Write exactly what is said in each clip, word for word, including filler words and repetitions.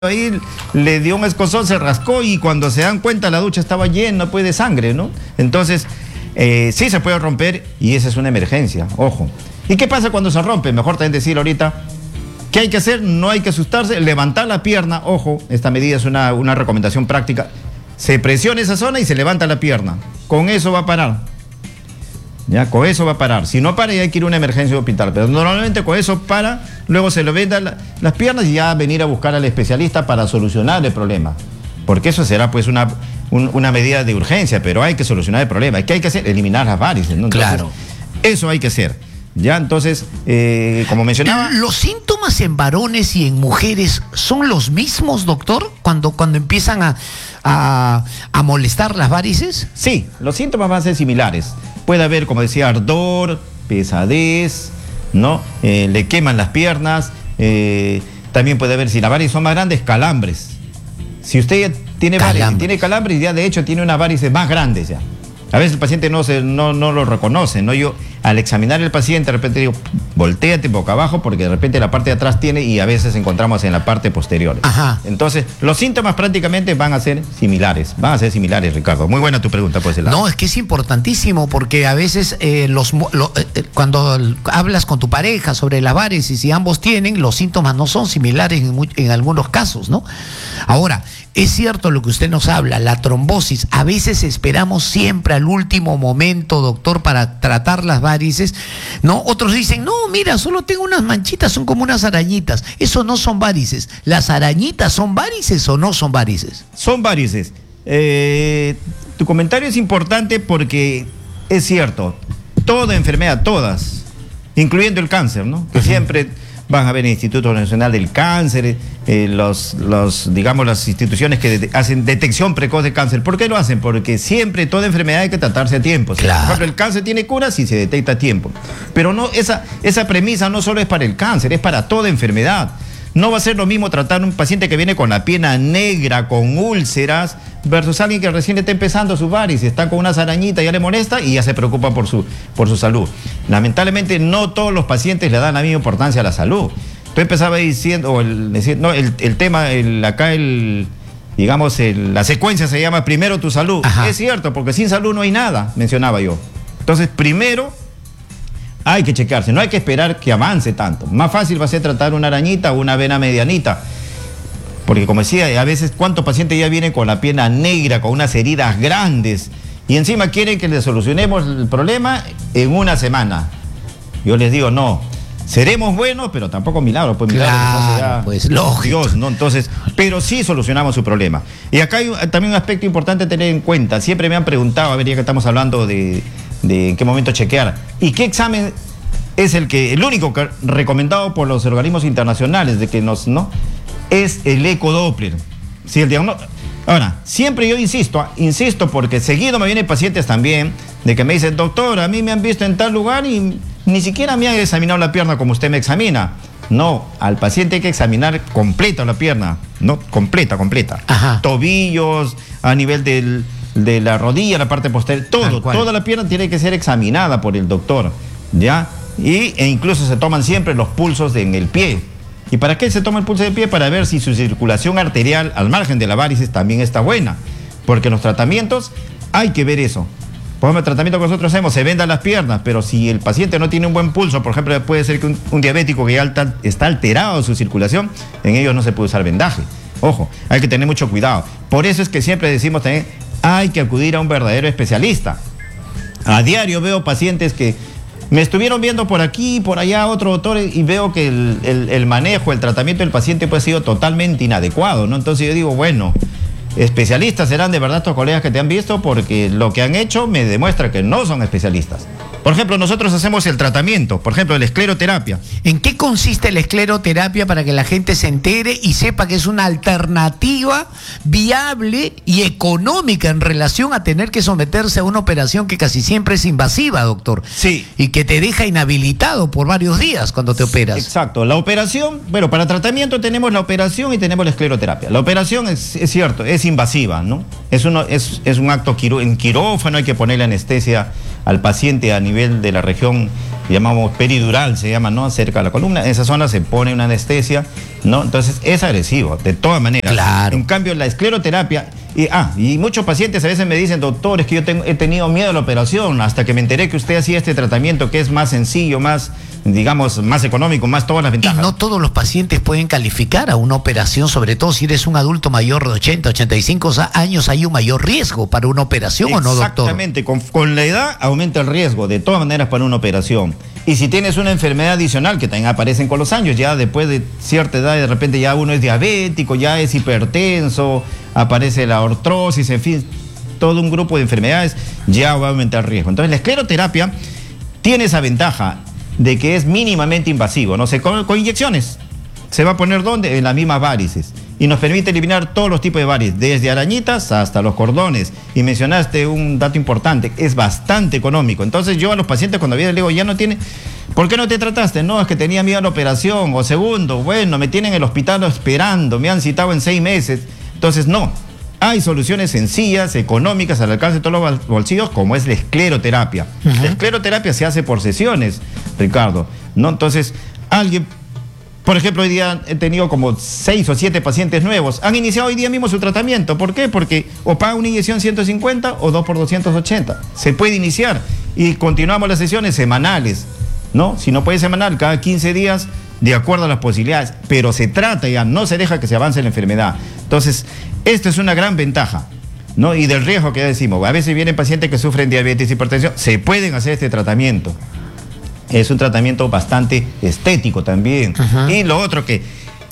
ahí le dio un escozón, se rascó y cuando se dan cuenta la ducha estaba llena pues, de sangre, ¿no? Entonces, eh, sí se puede romper y esa es una emergencia, ojo. ¿Y qué pasa cuando se rompe? Mejor también decir ahorita, ¿qué hay que hacer? No hay que asustarse, levantar la pierna, ojo, esta medida es una, una recomendación práctica. Se presiona esa zona y se levanta la pierna, con eso va a parar. Ya, con eso va a parar. Si no para, ya hay que ir a una emergencia hospital. Pero normalmente con eso para, luego se le venda la, las piernas y ya venir a buscar al especialista para solucionar el problema. Porque eso será pues una, un, una medida de urgencia, pero hay que solucionar el problema. ¿Qué hay que hacer? Eliminar las varices, ¿no? Entonces, claro. Eso hay que hacer. Ya, entonces, eh, como mencionaba... ¿Los síntomas en varones y en mujeres son los mismos, doctor, cuando, cuando empiezan a, a, a molestar las varices? Sí, los síntomas van a ser similares. Puede haber, como decía, ardor, pesadez, ¿no? Eh, le queman las piernas. Eh, también puede haber, si las varices son más grandes, calambres. Si usted ya tiene calambres. varices, tiene calambres, ya de hecho tiene unas varices más grandes ya. A veces el paciente no, se, no, no lo reconoce, ¿no? Yo, al examinar el paciente, de repente digo, voltéate boca abajo, porque de repente la parte de atrás tiene y a veces encontramos en la parte posterior. Ajá. Entonces, los síntomas prácticamente van a ser similares, van a ser similares, Ricardo. Muy buena tu pregunta por ese lado. No, es que es importantísimo, porque a veces eh, los, lo, eh, cuando hablas con tu pareja sobre las varices y ambos tienen, los síntomas no son similares en, muy, en algunos casos, ¿no? Ahora, es cierto lo que usted nos habla, la trombosis, a veces esperamos siempre al último momento, doctor, para tratar las varices, ¿no? Otros dicen, no, mira, solo tengo unas manchitas, son como unas arañitas. Eso no son varices. ¿Las arañitas son varices o no son varices? Son varices. Eh, tu comentario es importante porque es cierto, toda enfermedad, todas, incluyendo el cáncer, ¿no? Que uh-huh. siempre... van a ver el Instituto Nacional del Cáncer, eh, los, los, digamos, las instituciones que de, hacen detección precoz de cáncer. ¿Por qué lo hacen? Porque siempre toda enfermedad hay que tratarse a tiempo. Claro. Por ejemplo, el cáncer tiene cura si se detecta a tiempo. Pero no, esa, esa premisa no solo es para el cáncer, es para toda enfermedad. No va a ser lo mismo tratar a un paciente que viene con la pierna negra, con úlceras, versus alguien que recién está empezando sus varices, está con unas arañitas, ya le molesta y ya se preocupa por su, por su salud. Lamentablemente no todos los pacientes le dan la misma importancia a la salud. Tú empezabas diciendo, el, no, el, el tema, el, acá el, digamos, el, la secuencia se llama primero tu salud. Ajá. Es cierto, porque sin salud no hay nada, mencionaba yo. Entonces, primero... hay que checarse, no hay que esperar que avance tanto. Más fácil va a ser tratar una arañita o una vena medianita. Porque como decía, a veces cuántos pacientes ya vienen con la pierna negra, con unas heridas grandes, y encima quieren que les solucionemos el problema en una semana. Yo les digo, no, seremos buenos, pero tampoco milagros. Pues milagros claro, no será pues lógico. Dios, ¿no? Entonces, pero sí solucionamos su problema. Y acá hay también un aspecto importante a tener en cuenta. Siempre me han preguntado, a ver, ya que estamos hablando de... de en qué momento chequear. ¿Y qué examen es el que el único que recomendado por los organismos internacionales de que nos, no? Es el ecodoppler. Si el diagnóstico. Ahora, siempre yo insisto, insisto porque seguido me vienen pacientes también de que me dicen, doctor, a mí me han visto en tal lugar y ni siquiera me han examinado la pierna como usted me examina. No, al paciente hay que examinar completa la pierna, no, completa, completa. Ajá. Tobillos, a nivel del de la rodilla, la parte posterior, todo, toda la pierna tiene que ser examinada por el doctor, ¿ya? Y, e incluso se toman siempre los pulsos de, en el pie. ¿Y para qué se toma el pulso del pie? Para ver si su circulación arterial al margen de la varices también está buena, porque en los tratamientos hay que ver eso. Por ejemplo, el tratamiento que nosotros hacemos, se vendan las piernas, pero si el paciente no tiene un buen pulso, por ejemplo, puede ser que un, un diabético que ya alta, está alterado su circulación, en ellos no se puede usar vendaje. Ojo, hay que tener mucho cuidado. Por eso es que siempre decimos también, hay que acudir a un verdadero especialista. A diario veo pacientes que me estuvieron viendo por aquí, por allá, otro doctor, y veo que el, el, el manejo, el tratamiento del paciente pues, ha sido totalmente inadecuado, ¿no? Entonces yo digo, bueno, especialistas serán de verdad estos colegas que te han visto, porque lo que han hecho me demuestra que no son especialistas. Por ejemplo, nosotros hacemos el tratamiento, por ejemplo, la escleroterapia. ¿En qué consiste la escleroterapia para que la gente se entere y sepa que es una alternativa viable y económica en relación a tener que someterse a una operación que casi siempre es invasiva, doctor? Sí. Y que te deja inhabilitado por varios días cuando te operas. Exacto. La operación, bueno, para tratamiento tenemos la operación y tenemos la escleroterapia. La operación es, es cierto, es invasiva, ¿no? Es, uno, es, es un acto quiró, en quirófano, hay que ponerle anestesia al paciente a nivel de la región llamamos peridural, se llama, ¿no? Cerca de la columna, en esa zona se pone una anestesia, ¿no? Entonces es agresivo, de todas maneras. Claro. En cambio, la escleroterapia, y, ah, y muchos pacientes a veces me dicen, doctor, es que yo tengo, he tenido miedo a la operación, hasta que me enteré que usted hacía este tratamiento que es más sencillo, más, digamos, más económico, más todas las ventajas. Y no todos los pacientes pueden calificar a una operación, sobre todo si eres un adulto mayor de ochenta, ochenta y cinco años, hay un mayor riesgo para una operación, ¿o no, doctor? Exactamente, con, con la edad aumenta el riesgo, de todas maneras, para una operación. Y si tienes una enfermedad adicional, que también aparecen con los años, ya después de cierta edad, de repente ya uno es diabético, ya es hipertenso, aparece la artrosis, en fin, todo un grupo de enfermedades, ya va a aumentar el riesgo. Entonces la escleroterapia tiene esa ventaja de que es mínimamente invasivo, no sé, con, con inyecciones. ¿Se va a poner dónde? En las mismas varices. Y nos permite eliminar todos los tipos de varices, desde arañitas hasta los cordones. Y mencionaste un dato importante, es bastante económico. Entonces yo a los pacientes cuando vienen les digo, ya no tiene, ¿por qué no te trataste? No, es que tenía miedo a la operación. O segundo, bueno, me tienen en el hospital esperando, me han citado en seis meses. Entonces no, hay soluciones sencillas, económicas, al alcance de todos los bolsillos, como es la escleroterapia. Uh-huh. La escleroterapia se hace por sesiones, Ricardo, ¿no? Entonces, alguien... Por ejemplo, hoy día he tenido como seis o siete pacientes nuevos. Han iniciado hoy día mismo su tratamiento. ¿Por qué? Porque o paga una inyección ciento cincuenta o dos por doscientos ochenta. Se puede iniciar y continuamos las sesiones semanales, ¿no? Si no puede semanal, cada quince días, de acuerdo a las posibilidades. Pero se trata ya, no se deja que se avance la enfermedad. Entonces, esto es una gran ventaja, ¿no? Y del riesgo que ya decimos. A veces vienen pacientes que sufren diabetes y hipertensión. Se pueden hacer este tratamiento. Es un tratamiento bastante estético también. Uh-huh. Y lo otro que...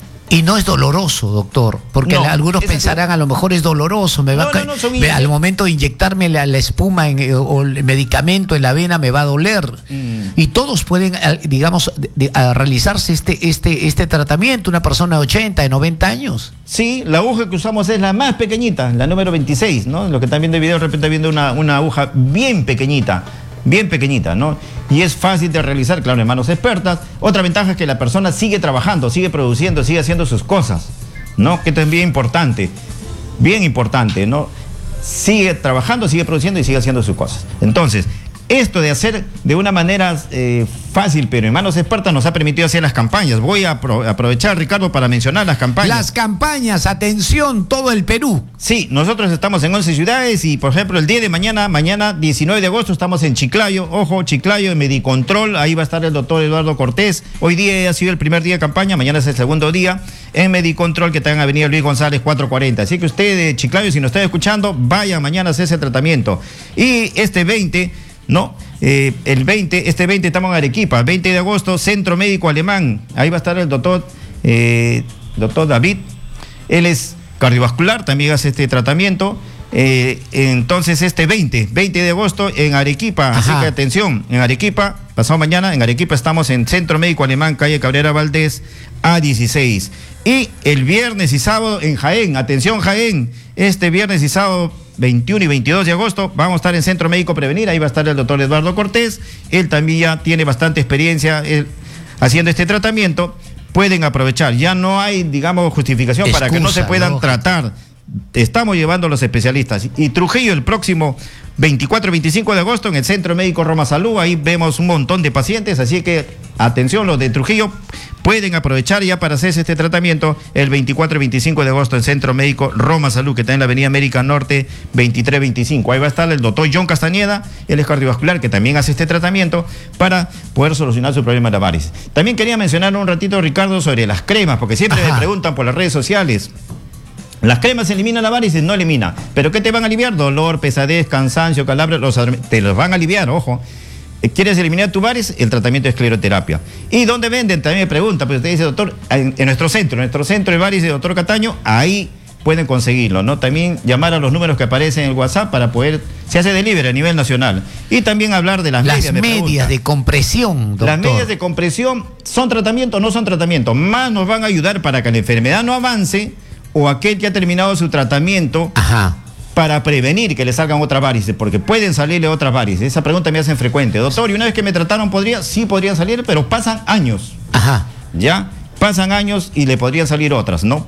Y no es doloroso, doctor, porque no, algunos pensarán así. A lo mejor es doloroso, me va no, a no, no, me, al momento de inyectarme la, la espuma en, o el medicamento en la vena me va a doler. Mm. Y todos pueden, digamos, de, de, a realizarse este, este, este tratamiento, una persona de ochenta, de noventa años. Sí, la aguja que usamos es la más pequeñita, la número veintiséis, ¿no? Lo que están viendo el video, de repente viendo una, una aguja bien pequeñita. Bien pequeñita, ¿no? Y es fácil de realizar, claro, en manos expertas. Otra ventaja es que la persona sigue trabajando, sigue produciendo, sigue haciendo sus cosas, ¿no? Que esto es bien importante, bien importante, ¿no? Sigue trabajando, sigue produciendo y sigue haciendo sus cosas. Entonces, esto de hacer de una manera eh, fácil, pero en manos expertas, nos ha permitido hacer las campañas. Voy a apro- aprovechar, Ricardo, para mencionar las campañas. Las campañas, atención, todo el Perú. Sí, nosotros estamos en once ciudades y, por ejemplo, el día de mañana, mañana diecinueve de agosto, estamos en Chiclayo. Ojo, Chiclayo, en Medicontrol, ahí va a estar el doctor Eduardo Cortés. Hoy día ha sido el primer día de campaña, mañana es el segundo día, en Medicontrol, que está en Avenida Luis González cuatrocientos cuarenta. Así que usted de Chiclayo, si nos está escuchando, vaya mañana a hacer ese tratamiento. Y este veinte... No, eh, el veinte, este veinte estamos en Arequipa, veinte de agosto, Centro Médico Alemán. Ahí va a estar el doctor, eh, doctor David. Él es cardiovascular, también hace este tratamiento. Eh, entonces, este veinte, veinte de agosto en Arequipa. Ajá. Así que atención, en Arequipa, pasado mañana, en Arequipa estamos en Centro Médico Alemán, calle Cabrera Valdés, A dieciséis. Y el viernes y sábado en Jaén, atención Jaén, este viernes y sábado veintiuno y veintidós de agosto vamos a estar en Centro Médico Prevenir, ahí va a estar el doctor Eduardo Cortés, él también ya tiene bastante experiencia él, haciendo este tratamiento, pueden aprovechar, ya no hay, digamos, justificación Excusa, para que no se puedan no. tratar, estamos llevando a los especialistas. Y Trujillo el próximo veinticuatro y veinticinco de agosto en el Centro Médico Roma Salud, ahí vemos un montón de pacientes, así que atención, los de Trujillo pueden aprovechar ya para hacerse este tratamiento el veinticuatro y veinticinco de agosto en Centro Médico Roma Salud, que está en la Avenida América Norte veintitrés veinticinco. Ahí va a estar el doctor John Castañeda, él es cardiovascular, que también hace este tratamiento para poder solucionar su problema de la varices. También quería mencionar un ratito, Ricardo, sobre las cremas, porque siempre Ajá. me preguntan por las redes sociales. ¿Las cremas eliminan la varices? No elimina. ¿Pero qué te van a aliviar? Dolor, pesadez, cansancio, calambres, los, te los van a aliviar, ojo. ¿Quieres eliminar tu varices? El tratamiento de escleroterapia. ¿Y dónde venden? También me pregunta, pues usted dice, doctor, en, en nuestro centro, en nuestro centro de varices de doctor Cataño, ahí pueden conseguirlo, ¿no? También llamar a los números que aparecen en el WhatsApp para poder, se hace delivery a nivel nacional. Y también hablar de las, las medias. Las medias de compresión, doctor. Las medias de compresión, ¿son tratamiento o no son tratamiento? Más nos van a ayudar para que la enfermedad no avance, o aquel que ha terminado su tratamiento Ajá. para prevenir que le salgan otras varices, porque pueden salirle otras varices. Esa pregunta me hacen frecuente. Doctor, ¿y una vez que me trataron podría? Sí podrían salir, pero pasan años. Ajá. ¿Ya? Pasan años y le podrían salir otras, ¿no?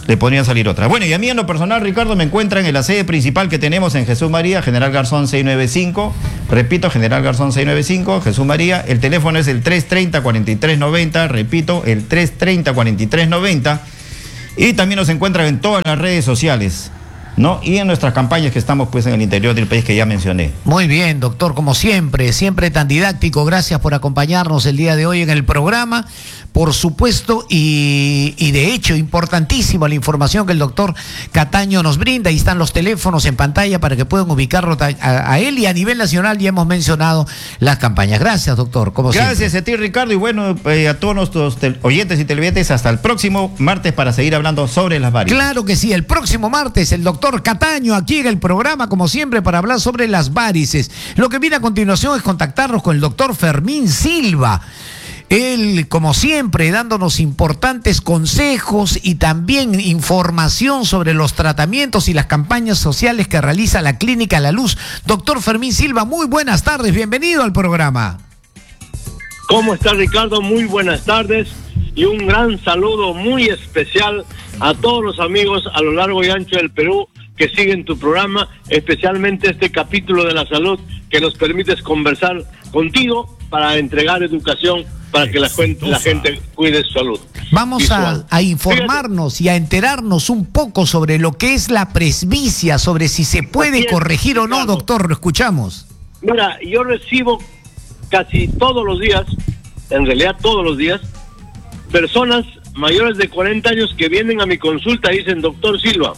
le podrían salir otras. Bueno, y a mí en lo personal, Ricardo, me encuentran en la sede principal que tenemos en Jesús María, General Garzón seiscientos noventa y cinco. Repito, General Garzón seiscientos noventa y cinco, Jesús María. El teléfono es el tres treinta, cuarenta y tres noventa. Repito, el tres treinta, cuarenta y tres noventa. Y también nos encuentran en todas las redes sociales, ¿no? Y en nuestras campañas que estamos pues en el interior del país que ya mencioné. Muy bien, doctor, como siempre, siempre tan didáctico. Gracias por acompañarnos el día de hoy en el programa, por supuesto, y, y de hecho, importantísima la información que el doctor Cataño nos brinda. Ahí están los teléfonos en pantalla para que puedan ubicarlo a, a él, y a nivel nacional ya hemos mencionado las campañas. Gracias, doctor, como siempre. Gracias a ti, Ricardo, y bueno, eh, a todos nuestros oyentes y televidentes, hasta el próximo martes para seguir hablando sobre las varices. Claro que sí, el próximo martes el doctor Cataño aquí en el programa, como siempre, para hablar sobre las varices. Lo que viene a continuación es contactarnos con el doctor Fermín Silva. Él, como siempre, dándonos importantes consejos y también información sobre los tratamientos y las campañas sociales que realiza la Clínica La Luz. Doctor Fermín Silva, muy buenas tardes, bienvenido al programa. ¿Cómo está, Ricardo? Muy buenas tardes y un gran saludo muy especial a todos los amigos a lo largo y ancho del Perú que siguen tu programa, especialmente este capítulo de la salud que nos permites conversar contigo para entregar educación para que la gente, la gente cuide su salud. Vamos a, a informarnos Fíjate. y a enterarnos un poco sobre lo que es la presbicia, sobre si se puede es, corregir o no, claro. Doctor, lo escuchamos. Mira, yo recibo casi todos los días, en realidad todos los días, personas mayores de cuarenta años que vienen a mi consulta y dicen, doctor Silva,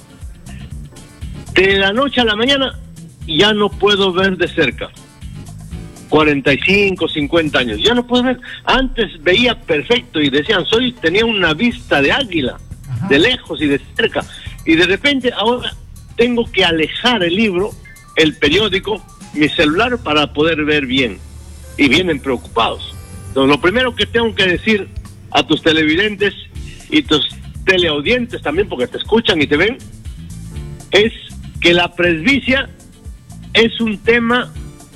de la noche a la mañana ya no puedo ver de cerca. cuarenta y cinco, cincuenta años, ya no puedo ver. Antes veía perfecto y decían, soy, tenía una vista de águila, Ajá. de lejos y de cerca. Y de repente ahora tengo que alejar el libro, el periódico, mi celular para poder ver bien. Y vienen preocupados. Entonces, lo primero que tengo que decir a tus televidentes y tus teleaudientes también, porque te escuchan y te ven, es que la presbicia es un tema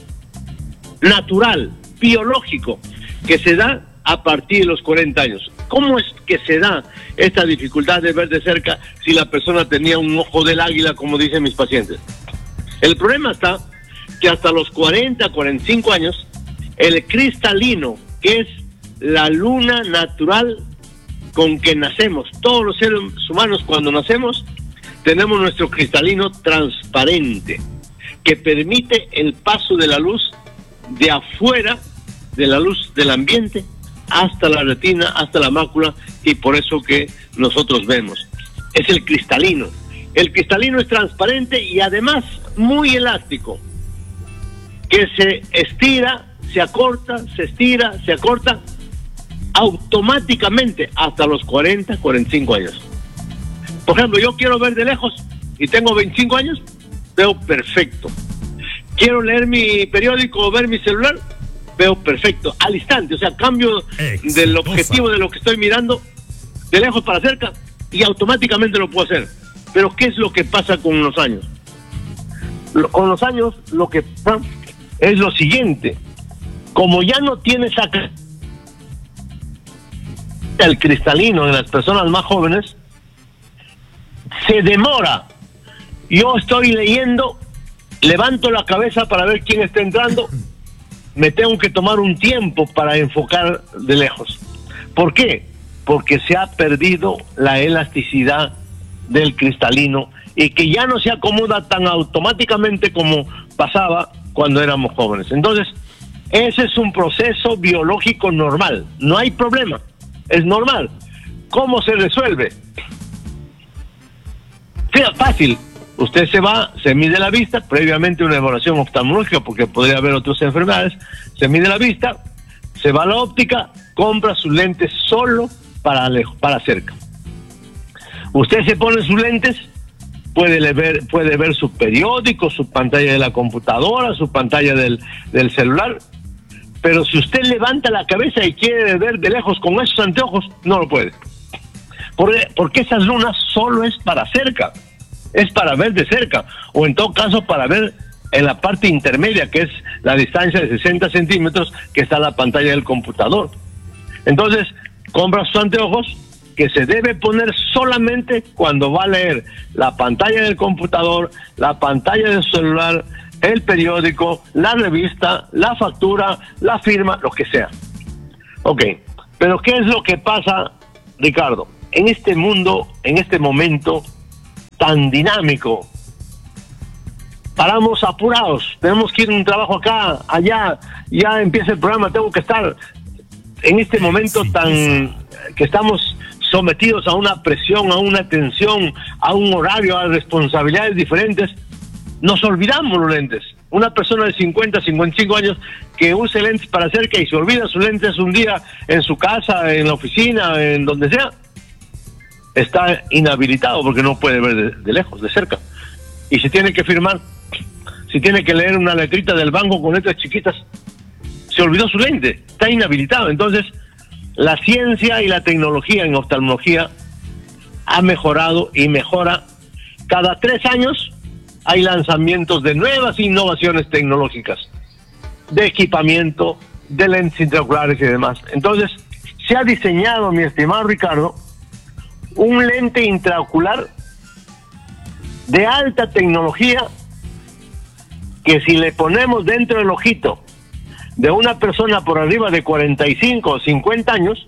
natural, biológico, que se da a partir de los cuarenta años. ¿Cómo es que se da esta dificultad de ver de cerca si la persona tenía un ojo del águila, como dicen mis pacientes? El problema está que hasta los cuarenta, cuarenta y cinco años, el cristalino, que es la luna natural con que nacemos, todos los seres humanos cuando nacemos, tenemos nuestro cristalino transparente, que permite el paso de la luz de afuera, de la luz del ambiente, hasta la retina, hasta la mácula, y por eso que nosotros vemos. Es el cristalino. El cristalino es transparente y además muy elástico, que se estira, se acorta, se estira, se acorta automáticamente hasta los cuarenta, cuarenta y cinco años. Por ejemplo, yo quiero ver de lejos y tengo veinticinco años, veo perfecto. Quiero leer mi periódico o ver mi celular, veo perfecto, al instante. O sea, cambio Exitosa. del objetivo de lo que estoy mirando de lejos para cerca y automáticamente lo puedo hacer. Pero ¿qué es lo que pasa con los años? Lo, con los años lo que pasa es lo siguiente. Como ya no tienes acá el cristalino de las personas más jóvenes, se demora. Yo estoy leyendo, levanto la cabeza para ver quién está entrando, me tengo que tomar un tiempo para enfocar de lejos. ¿Por qué? Porque se ha perdido la elasticidad del cristalino y que ya no se acomoda tan automáticamente como pasaba cuando éramos jóvenes. Entonces, ese es un proceso biológico normal, no hay problema, es normal. ¿Cómo se resuelve? Sea fácil. Usted se va, se mide la vista, previamente una evaluación oftalmológica, porque podría haber otras enfermedades, se mide la vista, se va a la óptica, compra sus lentes solo para lejos, para cerca. Usted se pone sus lentes, puede ver, puede ver su periódico, su pantalla de la computadora, su pantalla del, del celular, pero si usted levanta la cabeza y quiere ver de lejos con esos anteojos, no lo puede. Porque, porque esas lunas solo es para cerca. Es para ver de cerca, o en todo caso para ver en la parte intermedia, que es la distancia de sesenta centímetros que está la pantalla del computador. Entonces, compra sus anteojos, que se debe poner solamente cuando va a leer la pantalla del computador, la pantalla del celular, el periódico, la revista, la factura, la firma, lo que sea. Ok, pero ¿qué es lo que pasa, Ricardo? En este mundo, en este momento tan dinámico, paramos apurados, tenemos que ir a un trabajo acá, allá, ya empieza el programa, tengo que estar en este momento tan que estamos sometidos a una presión, a una tensión, a un horario, a responsabilidades diferentes. Nos olvidamos los lentes. Una persona de cincuenta, cincuenta y cinco años que use lentes para cerca y se olvida sus lentes un día en su casa, en la oficina, en donde sea, está inhabilitado porque no puede ver de, de lejos, de cerca. Y si tiene que firmar, si tiene que leer una letrita del banco con letras chiquitas, se olvidó su lente, está inhabilitado. Entonces, la ciencia y la tecnología en oftalmología ha mejorado y mejora. Cada tres años hay lanzamientos de nuevas innovaciones tecnológicas, de equipamiento, de lentes intraoculares y demás. Entonces, se ha diseñado, mi estimado Ricardo, un lente intraocular de alta tecnología que si le ponemos dentro del ojito de una persona por arriba de cuarenta y cinco o cincuenta años,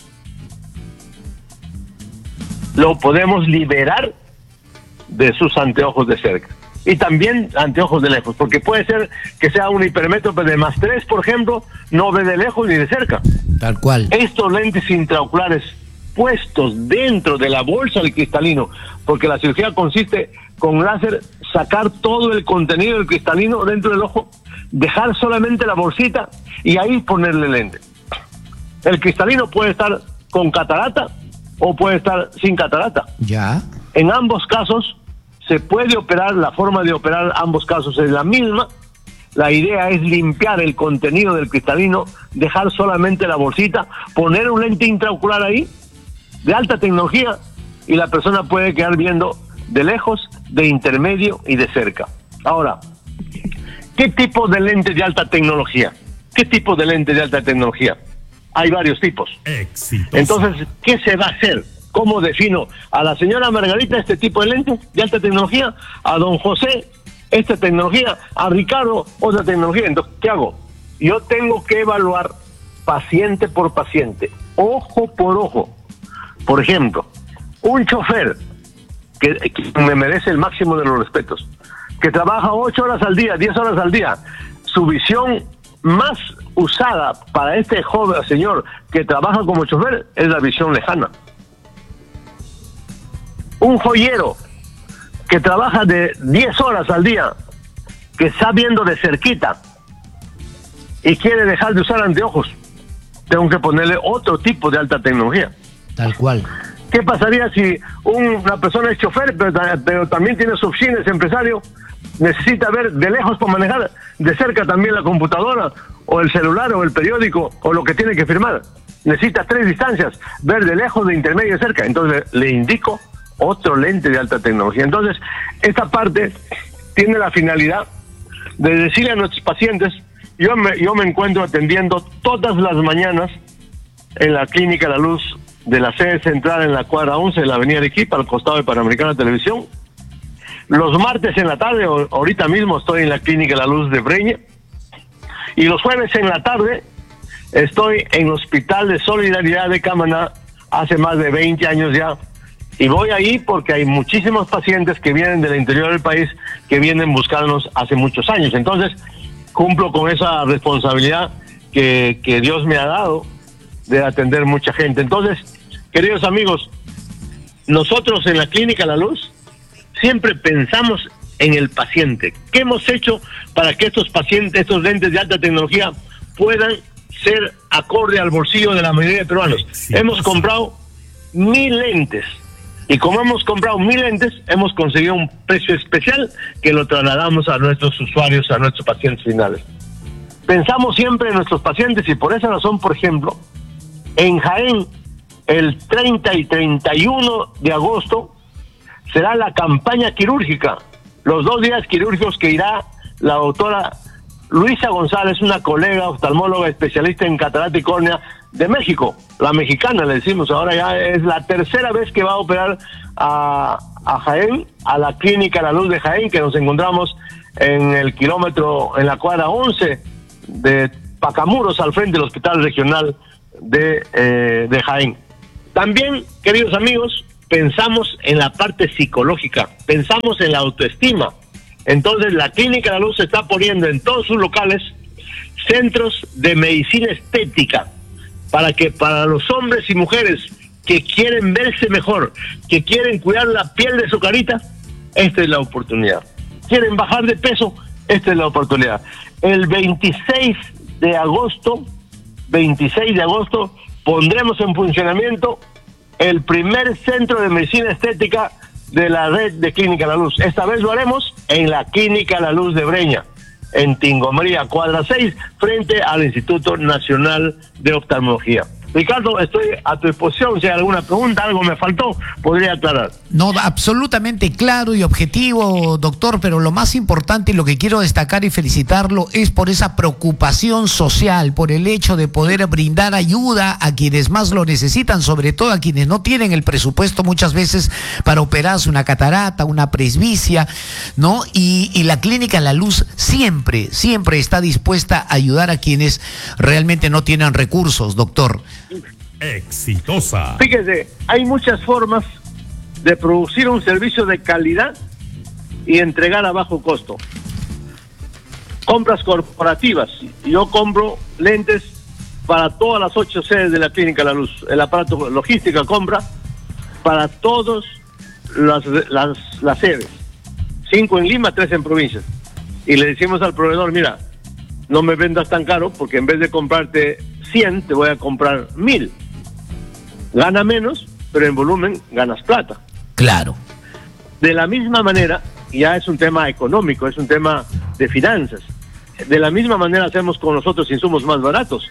lo podemos liberar de sus anteojos de cerca y también anteojos de lejos, porque puede ser que sea un hipermétrope de más tres, por ejemplo, no ve de lejos ni de cerca. Tal cual. Estos lentes intraoculares puestos dentro de la bolsa del cristalino, porque la cirugía consiste con láser sacar todo el contenido del cristalino dentro del ojo, dejar solamente la bolsita y ahí ponerle lente. El cristalino puede estar con catarata o puede estar sin catarata. Ya. En ambos casos se puede operar, la forma de operar ambos casos es la misma. La idea es limpiar el contenido del cristalino, dejar solamente la bolsita, poner un lente intraocular ahí de alta tecnología y la persona puede quedar viendo de lejos, de intermedio y de cerca. Ahora, ¿qué tipo de lentes de alta tecnología? ¿Qué tipo de lentes de alta tecnología? Hay varios tipos. Exitosa. Entonces, ¿qué se va a hacer? ¿Cómo defino a la señora Margarita este tipo de lentes de alta tecnología? A don José, esta tecnología. A Ricardo, otra tecnología. Entonces, ¿qué hago? Yo tengo que evaluar paciente por paciente, ojo por ojo. Por ejemplo, un chofer que, que me merece el máximo de los respetos, que trabaja ocho horas al día, diez horas al día, su visión más usada para este joven señor que trabaja como chofer es la visión lejana. Un joyero que trabaja de diez horas al día, que está viendo de cerquita y quiere dejar de usar anteojos, tengo que ponerle otro tipo de alta tecnología. Tal cual. ¿Qué pasaría si una persona es chofer, pero, pero también tiene su oficina, es empresario, necesita ver de lejos para manejar, de cerca también la computadora, o el celular, o el periódico, o lo que tiene que firmar? Necesita tres distancias, ver de lejos, de intermedio y de cerca. Entonces le indico otro lente de alta tecnología. Entonces, esta parte tiene la finalidad de decirle a nuestros pacientes, yo me, yo me encuentro atendiendo todas las mañanas en la Clínica La Luz de la sede central en la cuadra once de la avenida Arequipa, al costado de Panamericana Televisión. Los martes en la tarde, o, ahorita mismo estoy en la Clínica La Luz de Breña, y los jueves en la tarde estoy en el Hospital de Solidaridad de Camaná, hace más de veinte años ya, y voy ahí porque hay muchísimos pacientes que vienen del interior del país, que vienen buscarnos hace muchos años. Entonces, cumplo con esa responsabilidad que, que Dios me ha dado de atender mucha gente. Entonces, queridos amigos, nosotros en la Clínica La Luz siempre pensamos en el paciente. ¿Qué hemos hecho para que estos pacientes, estos lentes de alta tecnología puedan ser acorde al bolsillo de la mayoría de peruanos? Sí, hemos sí. comprado mil lentes, y como hemos comprado mil lentes, hemos conseguido un precio especial que lo trasladamos a nuestros usuarios, a nuestros pacientes finales. Pensamos siempre en nuestros pacientes, y por esa razón, por ejemplo, en Jaén, el treinta y treinta y uno de agosto, será la campaña quirúrgica, los dos días quirúrgicos que irá la doctora Luisa González, una colega oftalmóloga especialista en catarata y córnea de México, la mexicana le decimos, ahora ya es la tercera vez que va a operar a, a Jaén, a la Clínica La Luz de Jaén, que nos encontramos en el kilómetro, en la cuadra once de Pacamuros, al frente del Hospital Regional de, eh, de Jaén. También, queridos amigos, pensamos en la parte psicológica, pensamos en la autoestima. Entonces la Clínica La Luz se está poniendo en todos sus locales centros de medicina estética, para que para los hombres y mujeres que quieren verse mejor, que quieren cuidar la piel de su carita, esta es la oportunidad. Quieren bajar de peso, esta es la oportunidad. El veintiséis de agosto, veintiséis de agosto, pondremos en funcionamiento el primer centro de medicina estética de la red de Clínica La Luz. Esta vez lo haremos en la Clínica La Luz de Breña, en Tingomaría, cuadra seis, frente al Instituto Nacional de Oftalmología. Ricardo, estoy a tu disposición. Si hay alguna pregunta, algo me faltó, podría aclarar. No, absolutamente claro y objetivo, doctor, pero lo más importante y lo que quiero destacar y felicitarlo es por esa preocupación social, por el hecho de poder brindar ayuda a quienes más lo necesitan, sobre todo a quienes no tienen el presupuesto muchas veces para operarse una catarata, una presbicia, ¿no? Y, y la Clínica La Luz siempre, siempre está dispuesta a ayudar a quienes realmente no tienen recursos, doctor. Exitosa. Fíjese, hay muchas formas de producir un servicio de calidad y entregar a bajo costo. Compras corporativas. Yo compro lentes para todas las ocho sedes de la Clínica La Luz. El aparato logística compra para todas las, las, las sedes. Cinco en Lima, tres en provincias. Y le decimos al proveedor, mira, no me vendas tan caro porque en vez de comprarte cien, te voy a comprar mil. Gana menos, pero en volumen ganas plata. Claro. De la misma manera, ya es un tema económico, es un tema de finanzas. De la misma manera hacemos con los otros insumos más baratos.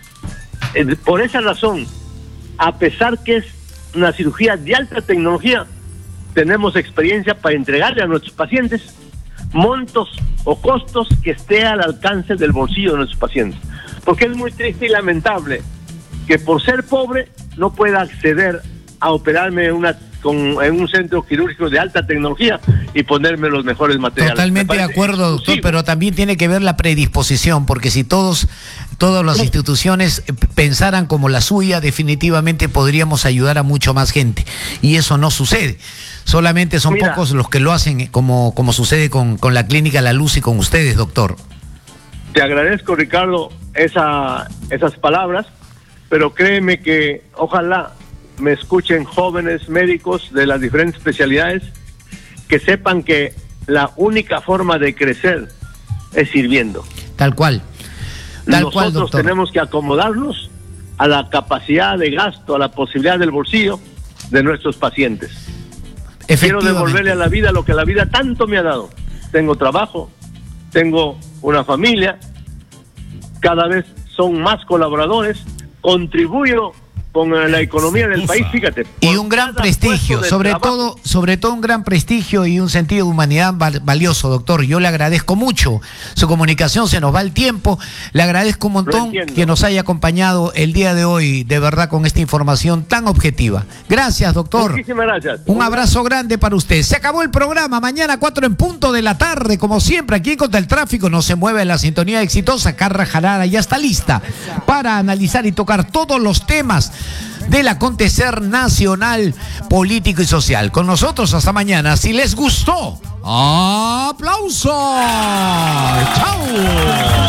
Por esa razón, a pesar que es una cirugía de alta tecnología, tenemos experiencia para entregarle a nuestros pacientes montos o costos que esté al alcance del bolsillo de nuestros pacientes. Porque es muy triste y lamentable que por ser pobre no pueda acceder a operarme en, una, con, en un centro quirúrgico de alta tecnología y ponerme los mejores materiales. Totalmente de acuerdo, doctor, pero también tiene que ver la predisposición, porque si todos, todas las instituciones pensaran como la suya, definitivamente podríamos ayudar a mucho más gente, y eso no sucede. Solamente son Mira, pocos los que lo hacen, como, como sucede con, con la Clínica La Luz y con ustedes, doctor. Te agradezco, Ricardo, esa, esas palabras, pero créeme que ojalá me escuchen jóvenes médicos de las diferentes especialidades que sepan que la única forma de crecer es sirviendo. Tal cual. Tal Nosotros cual, doctor. Tenemos que acomodarnos a la capacidad de gasto, a la posibilidad del bolsillo de nuestros pacientes. Quiero devolverle a la vida lo que la vida tanto me ha dado. Tengo trabajo, tengo una familia, cada vez son más colaboradores, contribuyo con la economía del país, fíjate. Y un gran prestigio, sobre todo, sobre todo un gran prestigio y un sentido de humanidad valioso, doctor. Yo le agradezco mucho su comunicación, se nos va el tiempo. Le agradezco un montón que nos haya acompañado el día de hoy, de verdad, con esta información tan objetiva. Gracias, doctor. Muchísimas gracias. Un abrazo grande para usted. Se acabó el programa, mañana cuatro en punto de la tarde, como siempre, aquí en Contra el Tráfico. No se mueve la sintonía exitosa. Carla Jarara ya está lista para analizar y tocar todos los temas del acontecer nacional, político y social. Con nosotros hasta mañana. Si les gustó, ¡aplauso! ¡Chao!